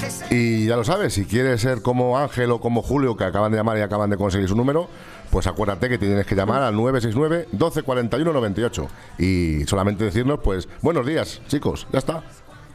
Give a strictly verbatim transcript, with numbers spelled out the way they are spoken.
Y ya lo sabes, si quieres ser como Ángel o como Julio, que acaban de llamar y acaban de conseguir su número, pues acuérdate que tienes que llamar al nueve seis nueve, doce cuarenta y uno noventa y ocho y solamente decirnos, pues, buenos días, chicos, ya está.